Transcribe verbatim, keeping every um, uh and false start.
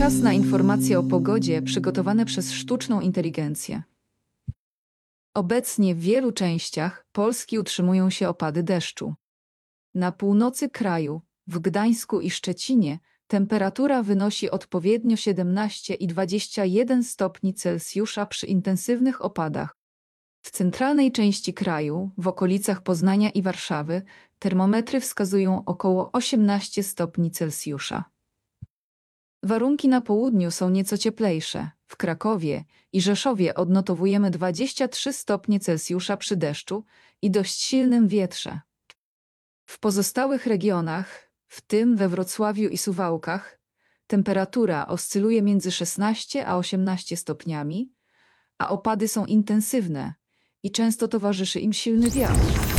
Czas na informacje o pogodzie przygotowane przez sztuczną inteligencję. Obecnie w wielu częściach Polski utrzymują się opady deszczu. Na północy kraju, w Gdańsku i Szczecinie, temperatura wynosi odpowiednio siedemnaście i dwadzieścia jeden stopni Celsjusza przy intensywnych opadach. W centralnej części kraju, w okolicach Poznania i Warszawy, termometry wskazują około osiemnaście stopni Celsjusza. Warunki na południu są nieco cieplejsze. W Krakowie i Rzeszowie odnotowujemy dwadzieścia trzy stopnie Celsjusza przy deszczu i dość silnym wietrze. W pozostałych regionach, w tym we Wrocławiu i Suwałkach, temperatura oscyluje między szesnaście a osiemnaście stopniami, a opady są intensywne i często towarzyszy im silny wiatr.